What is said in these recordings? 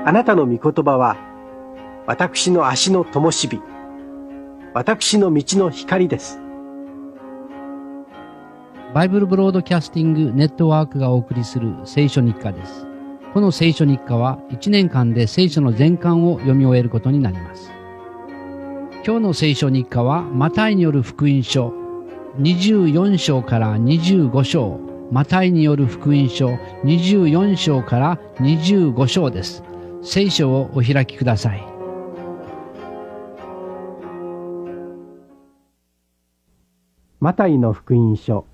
あなたの御言葉は私の足の灯火、私の道の光です。 バイブルブロードキャスティングネットワークがお送りする聖書日課です。この聖書日課は1年間で聖書の全巻を読み終えることになります。今日の聖書日課はマタイによる福音書24章から25章、マタイによる福音書24章から25章です。聖書をお開きください。 マタイの福音書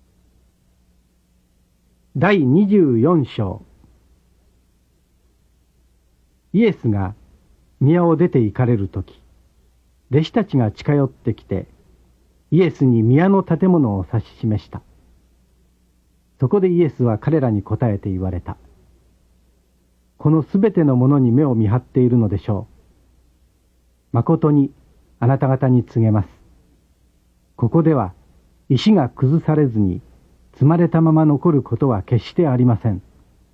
第24章。イエスが宮を出て行かれるとき、弟子たちが近寄ってきて、イエスに宮の建物を指し示した。そこでイエスは彼らに答えて言われた。このすべてのものに目を見張っているのでしょう。まことにあなた方に告げます。ここでは石が崩されずに積まれたまま残ることは決してありません。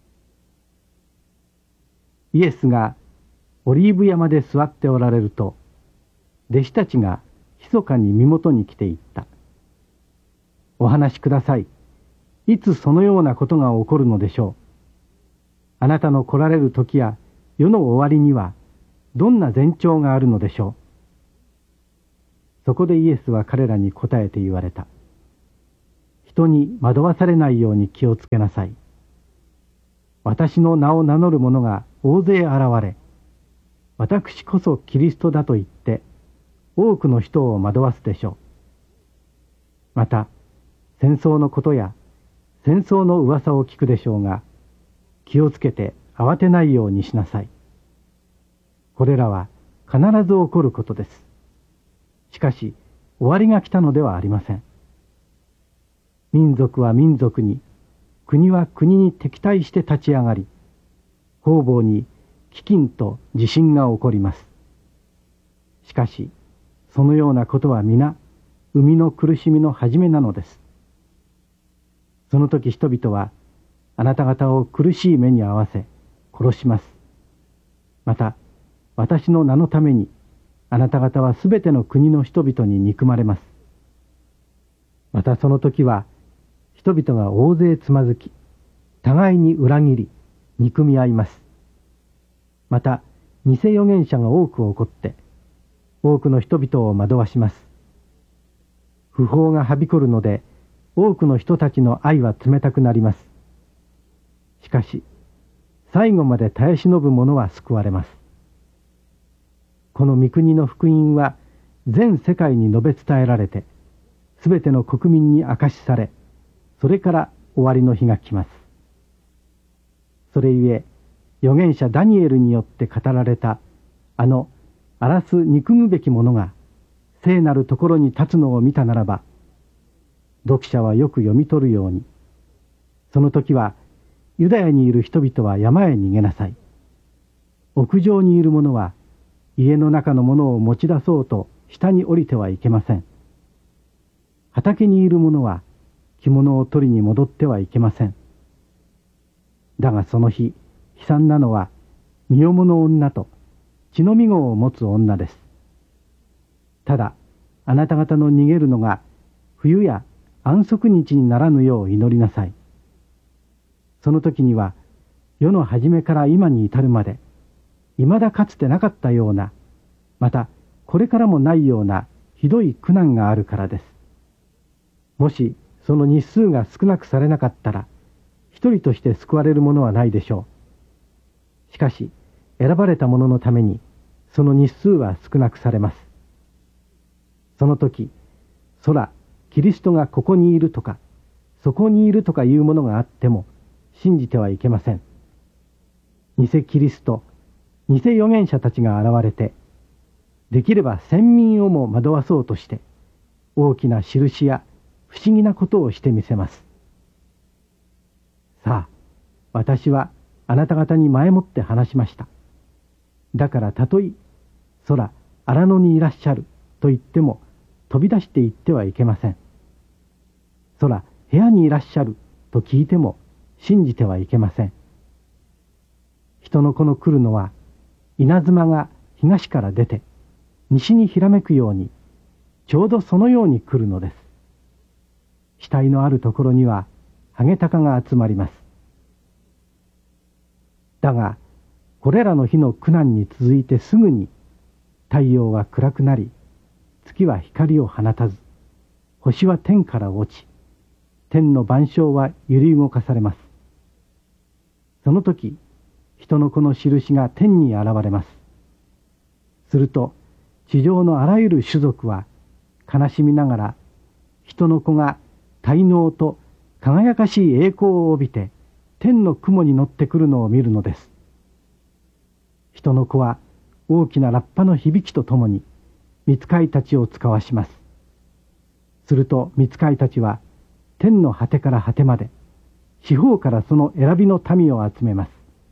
イエスがオリーブ山で座っておられると、弟子たちが密かに身元に来て言った。お話しください。いつそのようなことが起こるのでしょう。あなたの来られる時や世の終わりにはどんな前兆があるのでしょう。そこでイエスは彼らに答えて言われた。人に惑わされないように気をつけなさい。私の名を名乗る者が大勢現れ、私こそキリストだと言って多くの人を惑わすでしょう。また戦争のことや戦争の噂を聞くでしょうが、気をつけて慌てないようにしなさい。これらは必ず起こることです。しかし終わりが来たのではありません。民族は民族に、国は国に敵対して立ち上がり、方々に飢饉と地震が起こります。しかしそのようなことは皆生みの苦しみの始めなのです。その時人々はあなた方を苦しい目に遭わせ殺します。また私の名のためにあなた方はすべての国の人々に憎まれます。またその時は人々が大勢つまずき、互いに裏切り憎み合います。また偽預言者が多く起こって多くの人々を惑わします。不法がはびこるので多くの人たちの愛は冷たくなります。しかし最後まで耐え忍ぶ者は救われます。この御国の福音は全世界に述べ伝えられて、すべての国民に証しされ、それから終わりの日が来ます。それゆえ預言者ダニエルによって語られたあの荒らす憎むべき者が聖なるところに立つのを見たならば、読者はよく読み取るように、その時はユダヤにいる人々は山へ逃げなさい。屋上にいる者は家の中のものを持ち出そうと下に降りてはいけません。畑にいる者は着物を取りに戻ってはいけません。だがその日、悲惨なのは身重の女と血のみ子を持つ女です。ただあなた方の逃げるのが冬や安息日にならぬよう祈りなさい。その時には世の初めから今に至るまで未だかつてなかったような、またこれからもないようなひどい苦難があるからです。もしその日数が少なくされなかったら、一人として救われる者はないでしょう。しかし選ばれた者のためにその日数は少なくされます。その時、空、キリストがここにいるとかそこにいるとかいうものがあっても信じてはいけません。偽キリスト、偽預言者たちが現れて、できれば千民をも惑わそうとして大きな印や不思議なことをしてみせます。さあ、私はあなた方に前もって話しました。だからたとえ空、荒野にいらっしゃると言っても飛び出して行ってはいけません。空、部屋にいらっしゃると聞いても信じてはいけません。 人の子の来るのは稲妻が東から出て西にひらめくようにちょうどそのように来るのです。死体のあるところにはハゲタカが集まります。だがこれらの日の苦難に続いてすぐに太陽は暗くなり、月は光を放たず、星は天から落ち、天の万象は揺り動かされます。その時、人の子の印が天に現れます。すると、地上のあらゆる種族は悲しみながら、人の子が大能と輝かしい栄光を帯びて、天の雲に乗ってくるのを見るのです。人の子は大きなラッパの響きとともに、御使いたちを遣わします。すると御使いたちは、天の果てから果てまで、四方からその選びの民を集めます。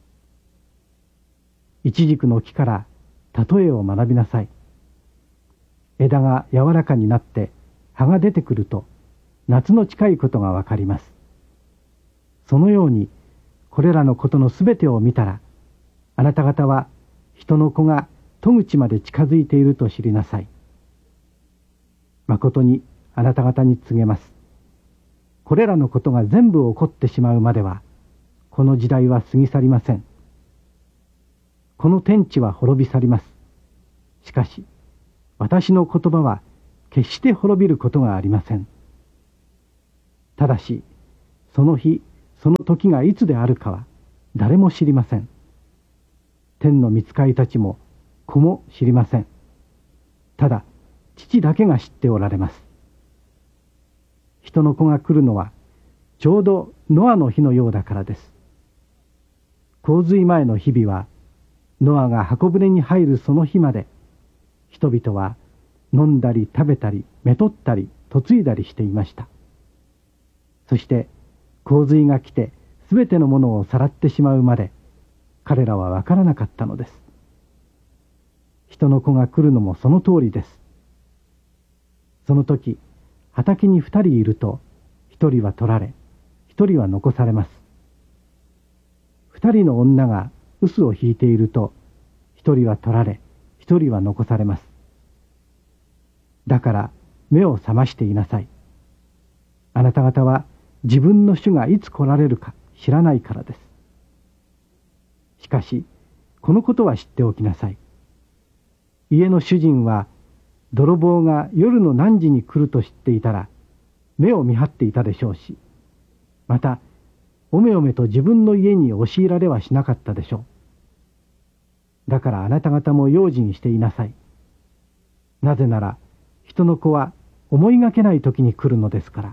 イチジクの木から例えを学びなさい。枝が柔らかになって葉が出てくると、夏の近いことがわかります。そのように、これらのことのすべてを見たら、あなた方は人の子が戸口まで近づいていると知りなさい。まことにあなた方に告げます。これらのことが全部起こってしまうまでは、この時代は過ぎ去りません。この天地は滅び去ります。しかし、私の言葉は決して滅びることがありません。ただし、その日、その時がいつであるかは誰も知りません。天の御使いたちも子も知りません。ただ、父だけが知っておられます。人の子が来るのはちょうどノアの日のようだからです。洪水前の日々はノアが箱舟に入るその日まで人々は飲んだり食べたりめとったり嫁いだりしていました。そして洪水が来てすべてのものをさらってしまうまで彼らはわからなかったのです。人の子が来るのもその通りです。その時畑に2人いると1人は取られ1人は残されます。2人の女が臼を引いていると1人は取られ1人は残されます。だから目を覚ましていなさい。あなた方は自分の主がいつ来られるか知らないからです。しかしこのことは知っておきなさい。家の主人は泥棒が夜の何時に来ると知っていたら目を見張っていたでしょうし、またおめおめと自分の家に押し入られはしなかったでしょう。だからあなた方も用心していなさい。なぜなら人の子は思いがけない時に来るのですから。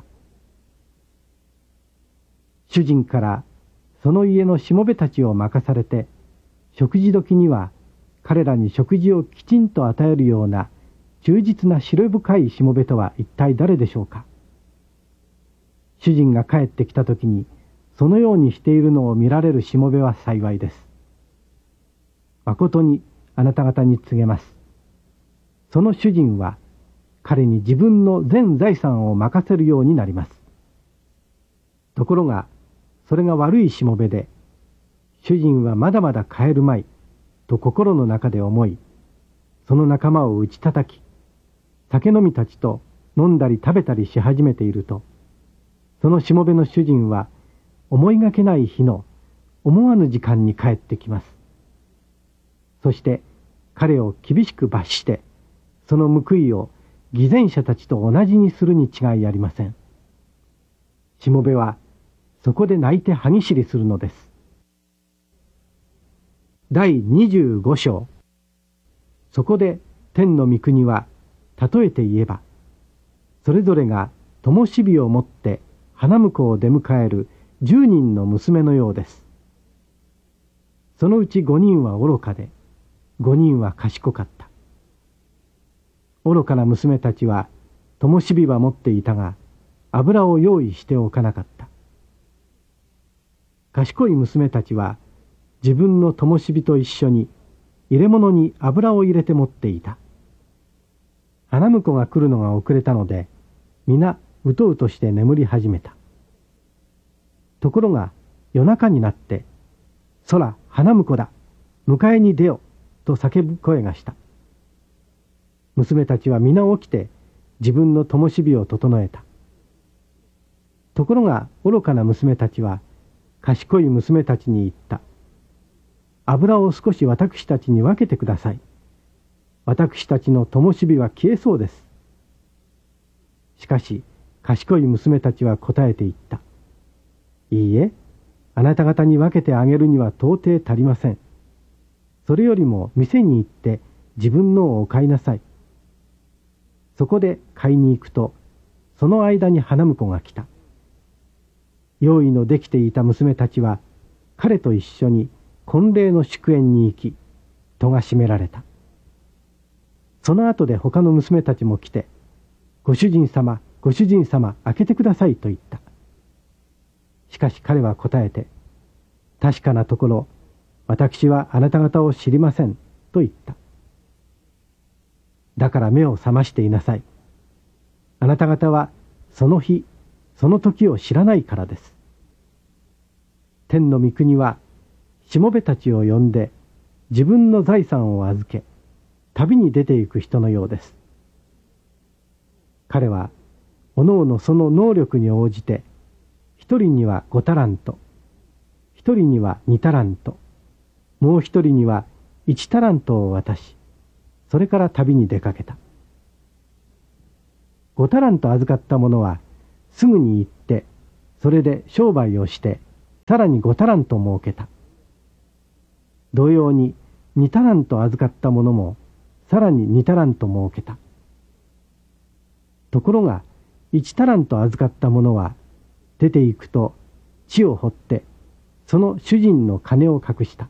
主人からその家のしもべたちを任されて、食事時には彼らに食事をきちんと与えるような忠実な思慮深いしもべとは一体誰でしょうか。主人が帰ってきた時にそのようにしているのを見られるしもべは幸いです。まことにあなた方に告げます。その主人は彼に自分の全財産を任せるようになります。ところがそれが悪いしもべで、主人はまだまだ帰るまいと心の中で思い、その仲間を打ち叩き、酒飲みたちと飲んだり食べたりし始めていると、そのしもべの主人は思いがけない日の思わぬ時間に帰ってきます。そして彼を厳しく罰して、その報いを偽善者たちと同じにするに違いありません。しもべはそこで泣いて歯ぎしりするのです。第25章。そこで天の御国は例えて言えば、それぞれが灯火を持って花婿を出迎える10人の娘のようです。そのうち5人は愚かで、5人は賢かった。愚かな娘たちは灯火は持っていたが、油を用意しておかなかった。賢い娘たちは自分の灯火と一緒に入れ物に油を入れて持っていた。花婿が来るのが遅れたので、皆うとうとして眠り始めた。ところが夜中になって、空花婿だ、迎えに出よ、と叫ぶ声がした。娘たちは皆起きて自分の灯火を整えた。ところが愚かな娘たちは賢い娘たちに言った。油を少し私たちに分けてください。私たちの灯火は消えそうです。しかし賢い娘たちは答えて言った。いいえ、あなた方に分けてあげるには到底足りません。それよりも店に行って自分のを買いなさい。そこで買いに行くと、その間に花婿が来た。用意のできていた娘たちは彼と一緒に婚礼の祝宴に行き、戸が閉められた。その後で他の娘たちも来て、ご主人様、ご主人様、開けてくださいと言った。しかし彼は答えて、確かなところ、私はあなた方を知りませんと言った。だから目を覚ましていなさい。あなた方はその日、その時を知らないからです。天の御国はしもべたちを呼んで自分の財産を預け、旅に出ていく人のようです。彼はおのおのその能力に応じて、一人には5タラント、一人には2タラント、もう一人には1タラントを渡し、それから旅に出かけた。5タラント預かった者はすぐに行って、それで商売をして、さらに5タラント儲けた。同様に2タラント預かった者もさらに2タラント儲けた。ところが1タラント預かった者は出て行くと地を掘ってその主人の金を隠した。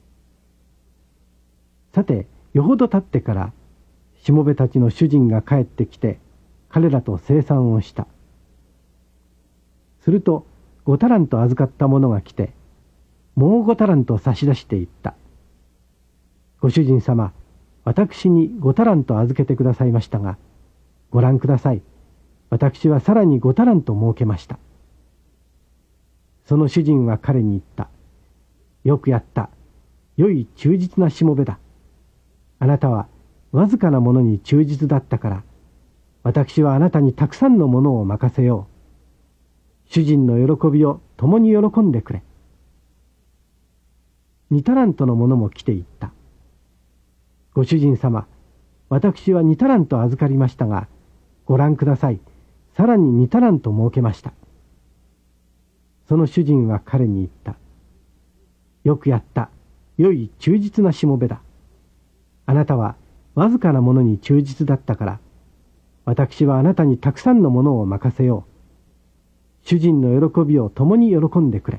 さてよほど経ってからしもべたちの主人が帰ってきて彼らと清算をした。すると5タラント預かった者が来てもう5タラント差し出していった。ご主人様、私に5タラント預けてくださいましたが、ご覧ください。私はさらに5タラント儲けました。その主人は彼に言った。よくやった。良い忠実なしもべだ。あなたはわずかなものに忠実だったから、私はあなたにたくさんのものを任せよう。主人の喜びを共に喜んでくれ。2タラントの者も来ていった。ご主人様、私は2タラント預かりましたが、ご覧ください。さらに2タラント儲けました。その主人は彼に言った。よくやった。良い忠実なしもべだ。あなたはわずかなものに忠実だったから、私はあなたにたくさんのものを任せよう。主人の喜びを共に喜んでくれ。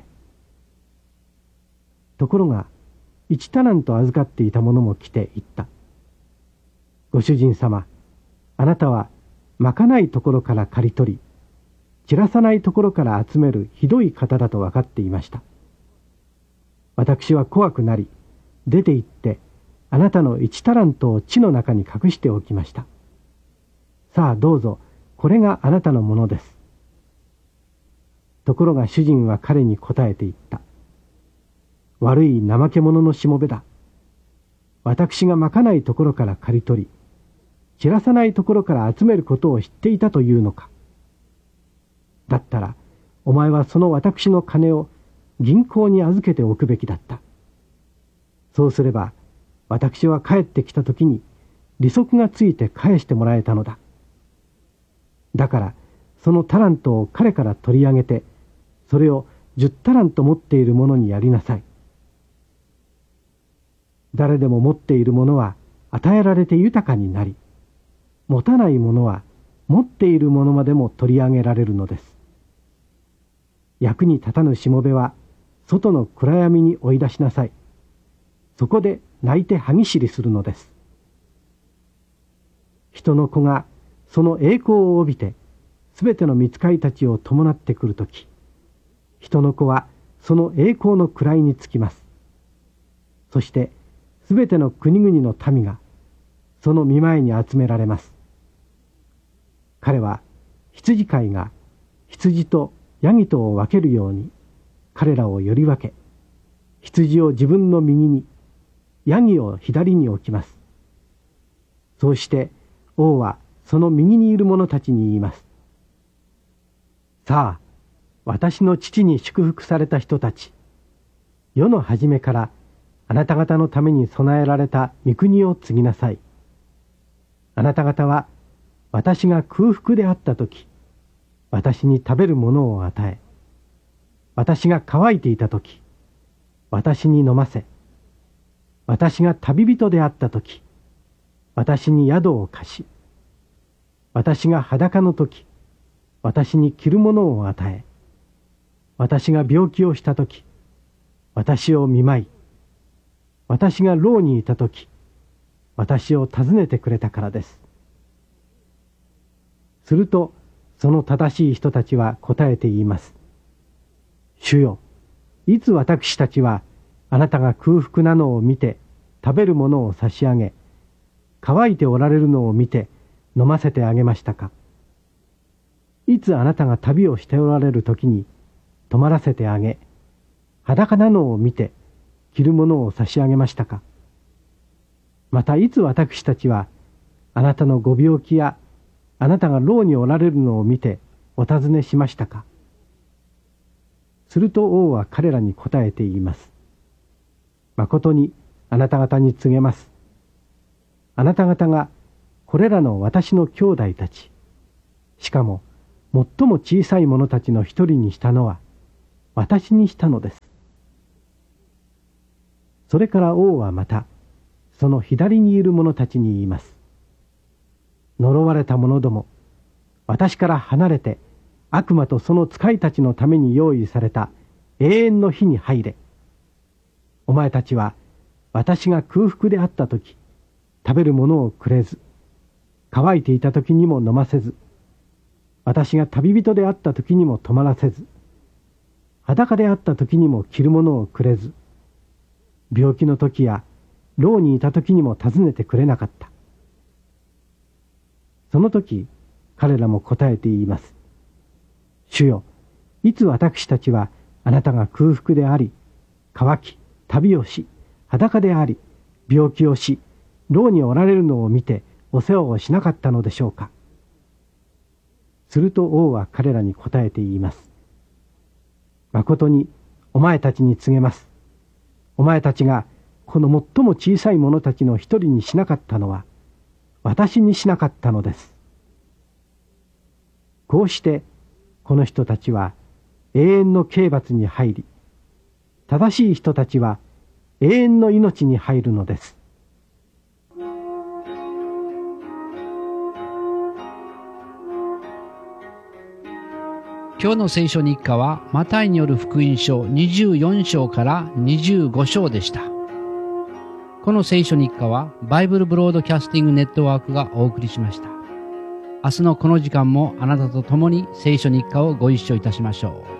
ところが、1タラント預かっていた者も来て言った。ご主人様、あなたはまかないところから刈り取り、散らさないところから集めるひどい方だと分かっていました。私は怖くなり、出て行って、あなたの1タラントを地の中に隠しておきました。さあどうぞ、これがあなたのものです。ところが主人は彼に答えて言った。悪い怠け者のしもべだ。私がまかないところから刈り取り、散らさないところから集めることを知っていたというのか。だったら、お前はその私の金を銀行に預けておくべきだった。そうすれば、私は帰ってきたときに利息がついて返してもらえたのだ。だから、そのタラントを彼から取り上げて、それを10タラント持っている者にやりなさい。誰でも持っているものは与えられて豊かになり、持たないものは持っているものまでも取り上げられるのです。役に立たぬしもべは外の暗闇に追い出しなさい。そこで泣いて歯ぎしりするのです。人の子がその栄光を帯びてすべての御使いたちを伴ってくるとき、人の子はその栄光の位につきます。そしてすべての国々の民がその御前に集められます。彼は羊飼いが羊とヤギとを分けるように彼らをより分け、 羊を自分の右に、ヤギを左に置きます。そうして王はその右にいる者たちに言います。さあ、私の父に祝福された人たち、世の初めからあなた方のために備えられた御国を継ぎなさい。あなた方は私が空腹であったとき、私に食べるものを与え、私が乾いていたとき、私に飲ませ、私が旅人であったとき、私に宿を貸し、私が裸のとき、私に着るものを与え、私が病気をしたとき、私を見舞い、私が牢にいたとき、私を訪ねてくれたからです。すると、その正しい人たちは答えて言います。主よ、いつ私たちはあなたが空腹なのを見て食べるものを差し上げ、乾いておられるのを見て飲ませてあげましたか。いつあなたが旅をしておられる時に泊まらせてあげ、裸なのを見て着るものを差し上げましたか。またいつ私たちはあなたのご病気やあなたが牢におられるのを見てお尋ねしましたか。すると王は彼らに答えて言います。誠にあなた方に告げます。あなた方がこれらの私の兄弟たち、しかも最も小さい者たちの一人にしたのは私にしたのです。それから王はまたその左にいる者たちに言います。呪われた者ども、私から離れて悪魔とその使いたちのために用意された永遠の火に入れ。お前たちは私が空腹であったとき食べるものをくれず、乾いていたときにも飲ませず、私が旅人であったときにも泊まらせず、裸であったときにも着るものをくれず、病気のときや牢にいたときにも訪ねてくれなかった。その時彼らも答えて言います。主よ、いつ私たちはあなたが空腹であり、乾き、旅をし、裸であり、病気をし、牢におられるのを見てお世話をしなかったのでしょうか。すると王は彼らに答えて言います。誠にお前たちに告げます。お前たちがこの最も小さい者たちの一人にしなかったのは、私にしなかったのです。こうしてこの人たちは永遠の刑罰に入り、正しい人たちは永遠の命に入るのです。 今日の聖書日課はマタイによる福音書24章から25章でした。この聖書日課はバイブルブロードキャスティングネットワークがお送りしました。明日のこの時間もあなたと共に聖書日課をご一緒いたしましょう。